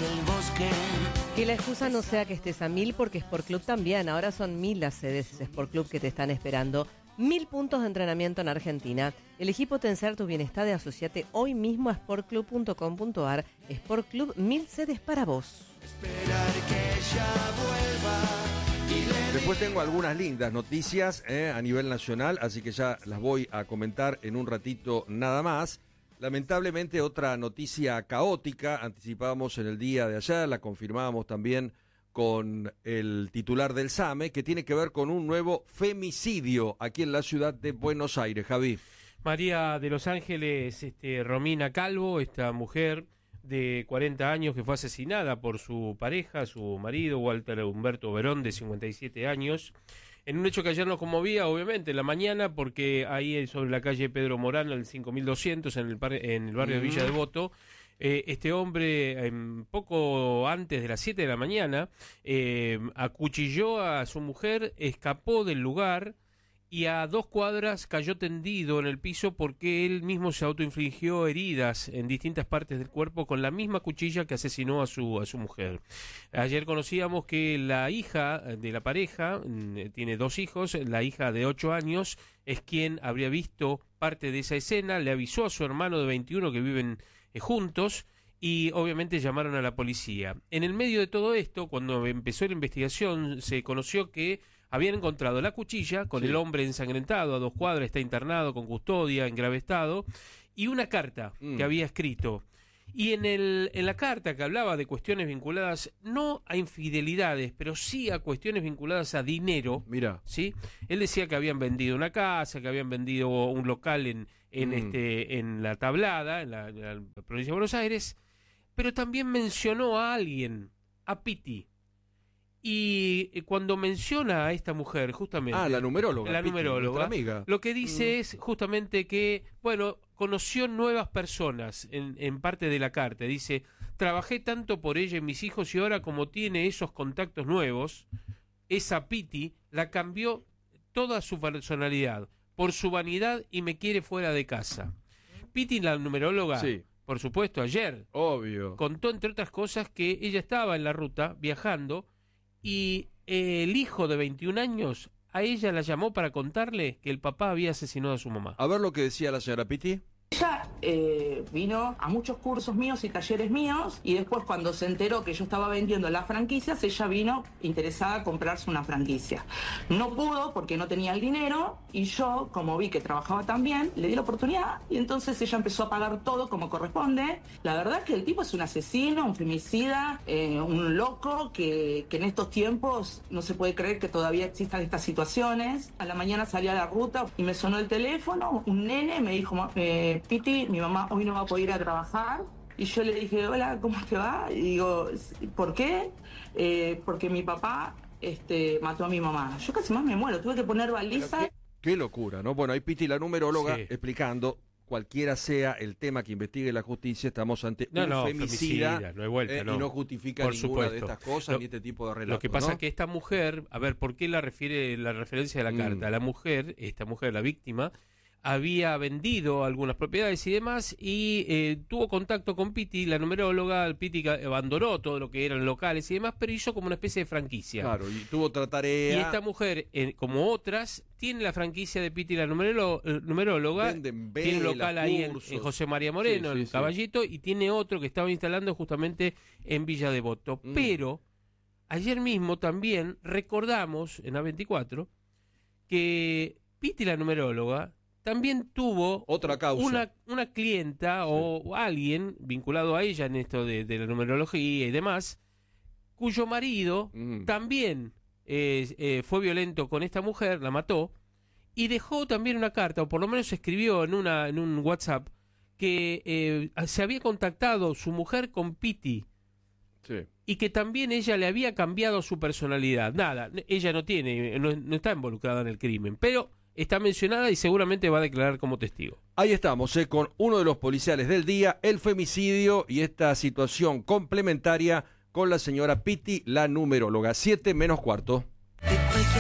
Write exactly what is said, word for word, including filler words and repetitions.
el bosque. Que la excusa no sea que estés a mil, porque Sport Club también. Ahora son mil las sedes de Sport Club que te están esperando. Mil puntos de entrenamiento en Argentina. Elegí potenciar tu bienestar y asociate hoy mismo a sport club punto com punto a r. Sport Club, mil sedes para vos. Esperar que ella vuelva y le... Después tengo algunas lindas noticias eh, a nivel nacional, así que ya las voy a comentar en un ratito nada más. Lamentablemente otra noticia caótica, anticipábamos en el día de ayer, la confirmábamos también con el titular del SAME, que tiene que ver con un nuevo femicidio aquí en la ciudad de Buenos Aires. Javi. María de Los Ángeles, este, Romina Calvo, esta mujer de cuarenta años que fue asesinada por su pareja, su marido, Walter Humberto Verón, de cincuenta y siete años, en un hecho que ayer nos conmovía, obviamente, en la mañana, porque ahí sobre la calle Pedro Morán, el cinco mil doscientos, en el, par en el barrio de Villa Devoto, eh, este hombre, eh, poco antes de las siete de la mañana, eh, acuchilló a su mujer, escapó del lugar y a dos cuadras cayó tendido en el piso porque él mismo se autoinfligió heridas en distintas partes del cuerpo con la misma cuchilla que asesinó a su a su mujer. Ayer conocíamos que la hija de la pareja, tiene dos hijos, la hija de ocho años es quien habría visto parte de esa escena, le avisó a su hermano de veintiuno que viven eh, juntos, y obviamente llamaron a la policía. En el medio de todo esto, cuando empezó la investigación, se conoció que habían encontrado la cuchilla con sí. el hombre ensangrentado a dos cuadras, está internado con custodia en grave estado, y una carta mm. que había escrito. Y en, el, en la carta que hablaba de cuestiones vinculadas no a infidelidades, pero sí a cuestiones vinculadas a dinero. Mira, ¿sí? Él decía que habían vendido una casa, que habían vendido un local en, en, mm. este, en la Tablada, en la, en la provincia de Buenos Aires, pero también mencionó a alguien, a Piti. Y cuando menciona a esta mujer, justamente... Ah, la numeróloga. La Piti, numeróloga. Amiga. Lo que dice mm. es justamente que, bueno, conoció nuevas personas en, en parte de la carta. Dice, trabajé tanto por ella y mis hijos y ahora como tiene esos contactos nuevos, esa Piti la cambió toda su personalidad por su vanidad y me quiere fuera de casa. Piti, la numeróloga... Sí. Por supuesto, ayer Obvio. contó, entre otras cosas, que ella estaba en la ruta viajando y eh, el hijo de veintiún años a ella la llamó para contarle que el papá había asesinado a su mamá. A ver lo que decía la señora Piti. Ella eh, vino a muchos cursos míos y talleres míos y después cuando se enteró que yo estaba vendiendo las franquicias, ella vino interesada a comprarse una franquicia. No pudo porque no tenía el dinero y yo, como vi que trabajaba tan bien, le di la oportunidad y entonces ella empezó a pagar todo como corresponde. La verdad es que el tipo es un asesino, un femicida, eh, un loco que, que en estos tiempos no se puede creer que todavía existan estas situaciones. A la mañana salí a la ruta y me sonó el teléfono, un nene me dijo... Eh, Piti, mi mamá hoy no va a poder ir a trabajar. Y yo le dije, hola, ¿cómo te va? Y digo, ¿por qué? Eh, porque mi papá este, mató a mi mamá. Yo casi más me muero, tuve que poner baliza. Qué, qué locura, ¿no? Bueno, ahí Piti, la numeróloga, sí. explicando, cualquiera sea el tema que investigue la justicia, estamos ante no, un no, femicida, femicida no hay vuelta, eh, no. y no justifica Por ninguna supuesto. de estas cosas lo, ni este tipo de relatos. Lo que pasa ¿no? es que esta mujer, a ver, ¿por qué la refiere la referencia de la carta? Mm. La mujer, esta mujer, la víctima, había vendido algunas propiedades y demás y eh, tuvo contacto con Piti, la numeróloga. El Piti abandonó todo lo que eran locales y demás, pero hizo como una especie de franquicia. Claro, y tuvo otra tarea. Y esta mujer, eh, como otras, tiene la franquicia de Piti, la numerolo eh, numeróloga. Venden tiene un local velas, ahí en, cursos. en José María Moreno, sí, sí, en sí. Caballito, y tiene otro que estaba instalando justamente en Villa Devoto. Mm. Pero ayer mismo también recordamos en A veinticuatro que Piti, la numeróloga, también tuvo otra causa. Una, una clienta sí. o, o alguien vinculado a ella en esto de, de la numerología y demás, cuyo marido mm. también eh, eh, fue violento con esta mujer, la mató, y dejó también una carta, o por lo menos escribió en, una, en un WhatsApp, que eh, se había contactado su mujer con Piti. Sí. Y que también ella le había cambiado su personalidad. Nada, ella no tiene, no, no está involucrada en el crimen, pero está mencionada y seguramente va a declarar como testigo. Ahí estamos, eh, con uno de los policiales del día, el femicidio y esta situación complementaria con la señora Piti, la numeróloga. Siete menos cuarto.